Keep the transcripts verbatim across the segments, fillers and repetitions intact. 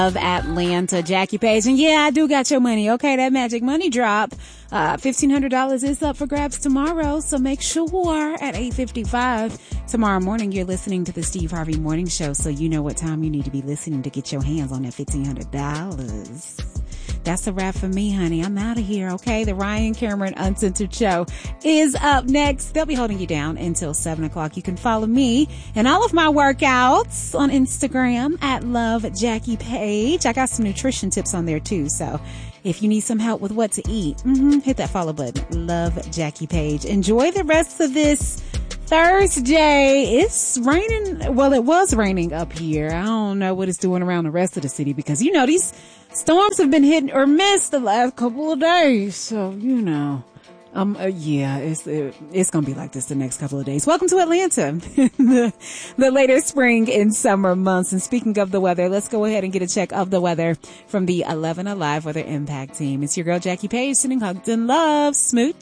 Of Atlanta, Jackie Page. And yeah, I do got your money. Okay, that magic money drop. Uh, fifteen hundred dollars is up for grabs tomorrow. So make sure at eight fifty-five tomorrow morning you're listening to the Steve Harvey Morning Show, so you know what time you need to be listening to get your hands on that fifteen hundred dollars. That's a wrap for me, honey. I'm out of here, okay? The Ryan Cameron Uncensored Show is up next. They'll be holding you down until seven o'clock. You can follow me and all of my workouts on Instagram at Love Jackie Page. I got some nutrition tips on there, too, so if you need some help with what to eat, mm-hmm, hit that follow button. Love Jackie Page. Enjoy the rest of this Thursday. It's raining. Well, it was raining up here. I don't know what it's doing around the rest of the city because, you know, these storms have been hit or missed the last couple of days. So, you know, um, uh, yeah, it's, it, it's going to be like this the next couple of days. Welcome to Atlanta, the, the later spring and summer months. And speaking of the weather, let's go ahead and get a check of the weather from the eleven Alive Weather Impact Team. It's your girl, Jackie Page, sending hugs and love.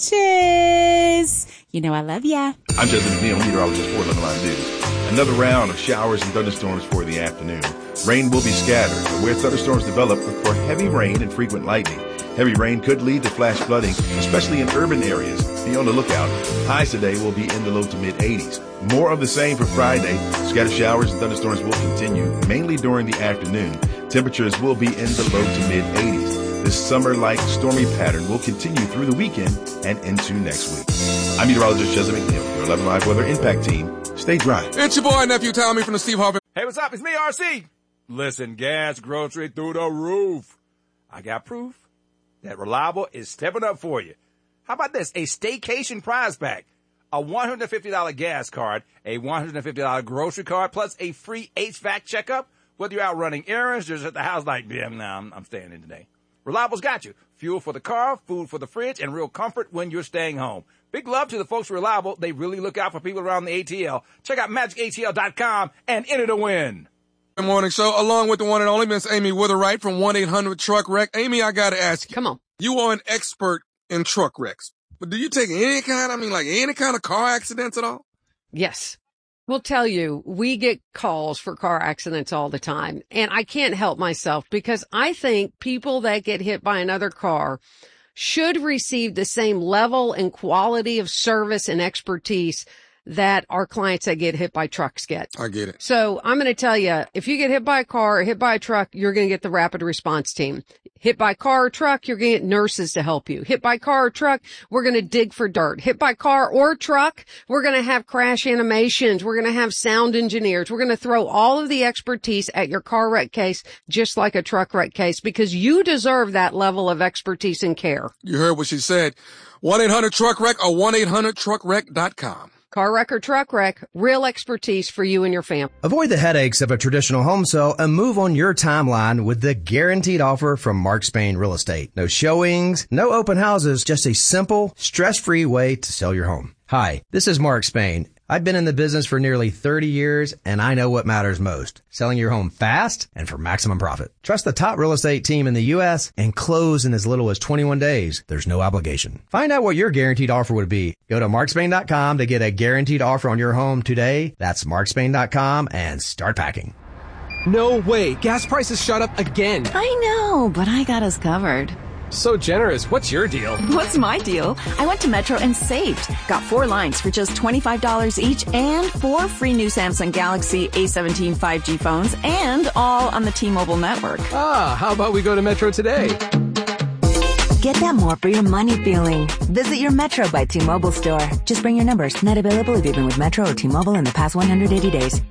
Smooches. You know I love ya. I'm Justin McNeil, meteorologist for eleven Alive News. Another round of showers and thunderstorms for the afternoon. Rain will be scattered, but where thunderstorms develop, look for heavy rain and frequent lightning. Heavy rain could lead to flash flooding, especially in urban areas. Be on the lookout. Highs today will be in the low to mid eighties. More of the same for Friday. Scattered showers and thunderstorms will continue, mainly during the afternoon. Temperatures will be in the low to mid eighties. This summer-like stormy pattern will continue through the weekend and into next week. I'm meteorologist Justin McNeil, your eleven Live Weather Impact Team. Stay dry. It's your boy, nephew Tommy from the Steve Harvey. Hey, what's up? It's me, R C. Listen, gas, grocery through the roof. I got proof that Reliable is stepping up for you. How about this? A staycation prize pack. A one hundred fifty dollars gas card, a one hundred fifty dollars grocery card, plus a free H V A C checkup. Whether you're out running errands, just at the house like, damn, nah, I'm, I'm staying in today. Reliable's got you. Fuel for the car, food for the fridge, and real comfort when you're staying home. Big love to the folks from Reliable. They really look out for people around the A T L. Check out magic A T L dot com and enter to win. Good morning show, along with the one and only Miss Amy Witherite from one eight hundred truck wreck. Amy, I got to ask you. Come on. You are an expert in truck wrecks, but do you take any kind, I mean, like any kind of car accidents at all? Yes. We'll tell you, we get calls for car accidents all the time, and I can't help myself because I think people that get hit by another car should receive the same level and quality of service and expertise that our clients that get hit by trucks get. I get it. So I'm going to tell you, if you get hit by a car or hit by a truck, you're going to get the rapid response team. Hit by car or truck, you're going to get nurses to help you. Hit by car or truck, we're going to dig for dirt. Hit by car or truck, we're going to have crash animations. We're going to have sound engineers. We're going to throw all of the expertise at your car wreck case, just like a truck wreck case, because you deserve that level of expertise and care. You heard what she said. one eight hundred truck wreck or one eight hundred truck wreck dot com. Car wreck or truck wreck, real expertise for you and your family. Avoid the headaches of a traditional home sale and move on your timeline with the guaranteed offer from Mark Spain Real Estate. No showings, no open houses, just a simple, stress-free way to sell your home. Hi, this is Mark Spain. I've been in the business for nearly thirty years, and I know what matters most. Selling your home fast and for maximum profit. Trust the top real estate team in the U S and close in as little as twenty-one days. There's no obligation. Find out what your guaranteed offer would be. Go to mark spain dot com to get a guaranteed offer on your home today. That's mark spain dot com and start packing. No way. Gas prices shot up again. I know, but I got us covered. So generous. What's your deal? What's my deal? I went to Metro and saved. Got four lines for just twenty-five dollars each and four free new Samsung Galaxy A seventeen five G phones and all on the T-Mobile network. Ah, how about we go to Metro today? Get that more for your money feeling. Visit your Metro by T-Mobile store. Just bring your numbers. Not available if you've been with Metro or T-Mobile in the past one hundred eighty days.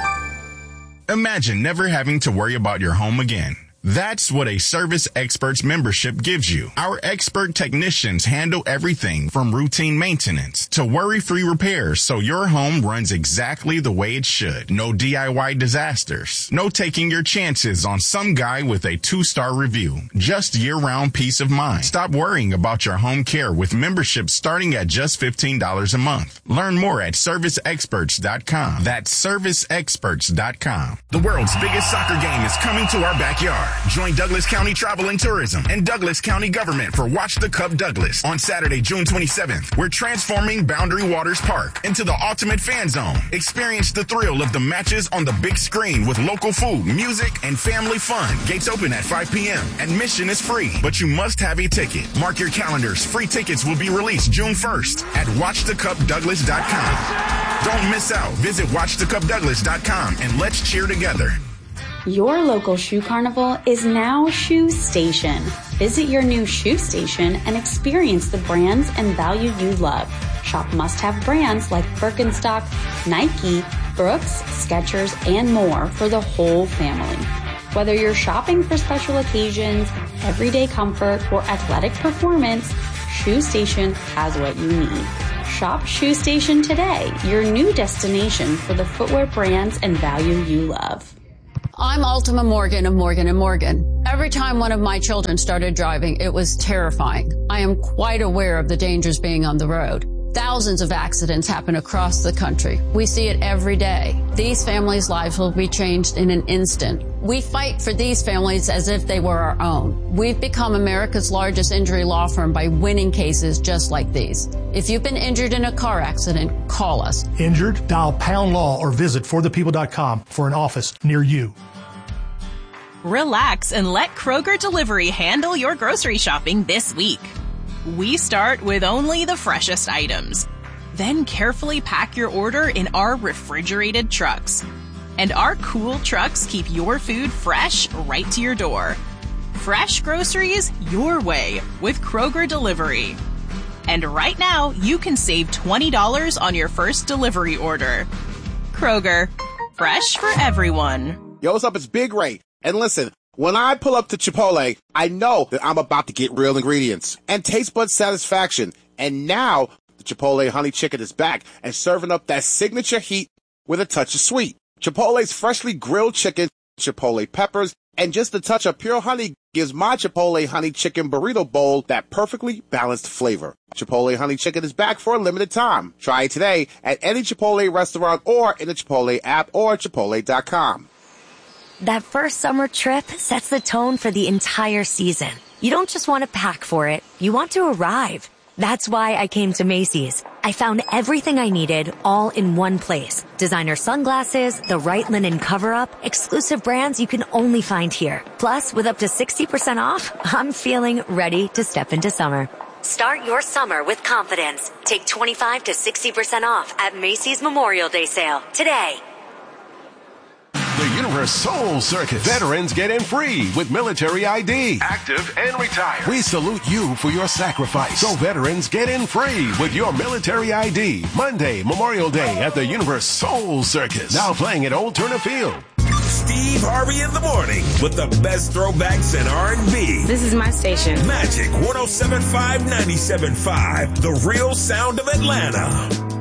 Imagine never having to worry about your home again. That's what a Service Experts membership gives you. Our expert technicians handle everything from routine maintenance to worry-free repairs so your home runs exactly the way it should. No D I Y disasters. No taking your chances on some guy with a two-star review. Just year-round peace of mind. Stop worrying about your home care with memberships starting at just fifteen dollars a month. Learn more at service experts dot com. That's service experts dot com. The world's biggest soccer game is coming to our backyard. Join Douglas County Travel and Tourism and Douglas County Government for Watch the Cup Douglas on Saturday, June twenty-seventh. We're transforming Boundary Waters Park into the ultimate fan zone. Experience the thrill of the matches on the big screen with local food, music, and family fun. Gates open at five p.m. Admission is free, but you must have a ticket. Mark your calendars. Free tickets will be released June first at watch the cup douglas dot com. Don't miss out. Visit watch the cup douglas dot com and let's cheer together. Your local shoe carnival is now Shoe Station. Visit your new Shoe Station and experience the brands and value you love. Shop must-have brands like Birkenstock, Nike, Brooks, Skechers, and more for the whole family. Whether you're shopping for special occasions, everyday comfort, or athletic performance, Shoe Station has what you need. Shop Shoe Station today, your new destination for the footwear brands and value you love. I'm Ultima Morgan of Morgan and Morgan. Every time one of my children started driving, it was terrifying. I am quite aware of the dangers being on the road. Thousands of accidents happen across the country. We see it every day. These families' lives will be changed in an instant. We fight for these families as if they were our own. We've become America's largest injury law firm by winning cases just like these. If you've been injured in a car accident, call us. Injured? Dial pound law or visit for the people dot com for an office near you. Relax and let Kroger Delivery handle your grocery shopping this week. We start with only the freshest items. Then carefully pack your order in our refrigerated trucks. And our cool trucks keep your food fresh right to your door. Fresh groceries your way with Kroger Delivery. And right now, you can save twenty dollars on your first delivery order. Kroger, fresh for everyone. Yo, what's up? It's Big Ray. And listen, when I pull up to Chipotle, I know that I'm about to get real ingredients and taste bud satisfaction. And now the Chipotle honey chicken is back and serving up that signature heat with a touch of sweet. Chipotle's freshly grilled chicken, Chipotle peppers, and just a touch of pure honey gives my Chipotle honey chicken burrito bowl that perfectly balanced flavor. Chipotle honey chicken is back for a limited time. Try it today at any Chipotle restaurant or in the Chipotle app or chipotle dot com. That first summer trip sets the tone for the entire season. You don't just want to pack for it, you want to arrive. That's why I came to Macy's. I found everything I needed all in one place. Designer sunglasses, the right linen cover-up, exclusive brands you can only find here. Plus, with up to sixty percent off, I'm feeling ready to step into summer. Start your summer with confidence. Take twenty-five to sixty percent off at Macy's Memorial Day sale today. The Universe Soul Circus. Veterans get in free with military I D. Active and retired. We salute you for your sacrifice. So veterans get in free with your military I D. Monday, Memorial Day at the Universe Soul Circus. Now playing at Old Turner Field. Steve Harvey in the morning with the best throwbacks in R and B. This is my station. Magic one oh seven point five, ninety-seven point five. The real sound of Atlanta.